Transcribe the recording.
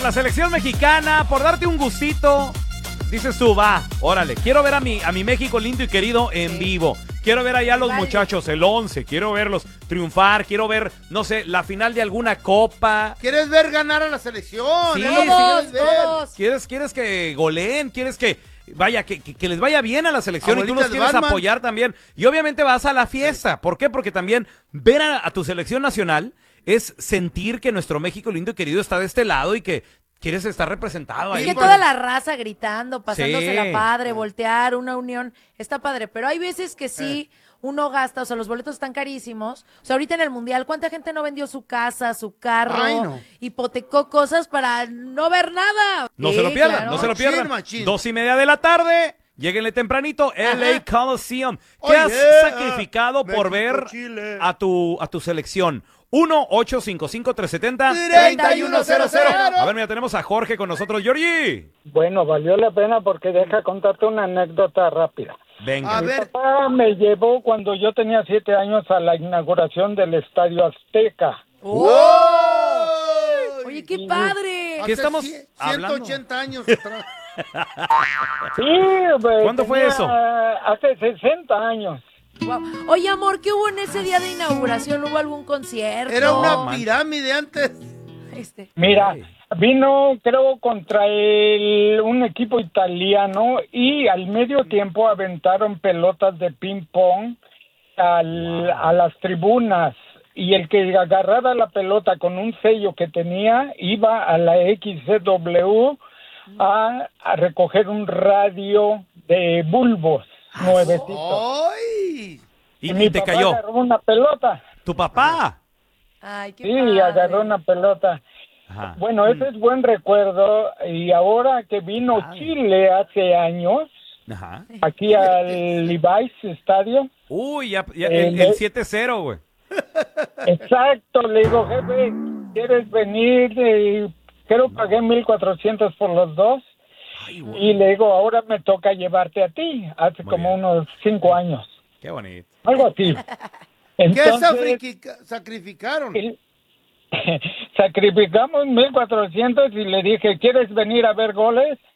la selección mexicana, por darte un gustito, dices tú, va, órale, quiero ver a mi México lindo y querido en vivo. Quiero ver allá a los muchachos, el 11, quiero verlos triunfar, quiero ver, no sé, la final de alguna copa. ¿Quieres ver ganar a la selección? Sí, Todos. ¿Quieres que goleen? ¿Quieres que vaya, que les vaya bien a la selección y tú los Abuelitas quieres Batman. apoyar también? Y obviamente vas a la fiesta. ¿Por qué? Porque también ver a tu selección nacional es sentir que nuestro México lindo y querido está de este lado y que quieres estar representado Y ahí. que toda la raza gritando, pasándose Sí. la padre, voltear, una unión, está padre. Pero hay veces que sí, uno gasta, o sea, los boletos están carísimos. O sea, ahorita en el Mundial, ¿cuánta gente no vendió su casa, su carro, Ay, no. hipotecó cosas para no ver nada? No Sí, se lo pierdan, claro. no se lo pierdan. Machín. 2:30 de la tarde, lléguenle tempranito, LA Coliseum. ¿Qué Oh, has yeah. sacrificado por México, ver Chile. a tu selección? 1-855-370-3100. 3100. A ver, mira, tenemos a Jorge con nosotros. Georgie. Bueno, valió la pena porque deja contarte una anécdota rápida. Venga. A Mi ver. papá me llevó cuando yo tenía 7 años a la inauguración del Estadio Azteca. ¡Uy! Oye, qué padre. ¿Qué estamos Hace hablando? 180 años atrás. Sí, güey, ¿Cuándo fue tenía, eso? Hace 60 años. Guau. Oye, amor, ¿qué hubo en ese día de inauguración? ¿Hubo algún concierto? Era una man. pirámide antes. Mira, vino creo contra un equipo italiano y al medio tiempo aventaron pelotas de ping pong a las tribunas y el que agarrara la pelota con un sello que tenía iba a la XCW a recoger un radio de bulbos nuevecito. ¡Ay! Y Mi te papá cayó. agarró una pelota. ¿Tu papá? Ay, qué Sí, padre. agarró una pelota. Ajá. Bueno, ese es buen recuerdo. Y ahora que vino Chile hace años, Ajá. aquí al Levi's Estadio. Uy, ya el 7-0, güey. Exacto, le digo, jefe, ¿quieres venir? Creo que pagué 1,400 por los dos. Ay, güey. Y le digo, ahora me toca llevarte a ti, hace Muy como bien. unos 5 años. Qué bonito. Algo así. ¿Qué Entonces, sacrificaron? sacrificamos 1,400 y le dije, ¿quieres venir a ver goles?